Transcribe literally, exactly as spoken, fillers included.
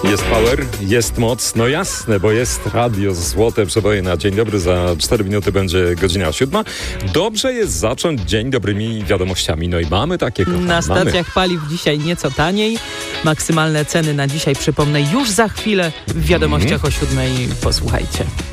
Jest power, jest moc, no jasne, bo jest radio Złote Przeboje na dzień dobry. Za cztery minuty będzie godzina siódma. Dobrze jest zacząć dzień dobrymi wiadomościami. No i mamy takie, kochani. Na stacjach mamy. paliw dzisiaj nieco taniej. Maksymalne ceny na dzisiaj, przypomnę, już za chwilę w wiadomościach mm. o siódmej. Posłuchajcie.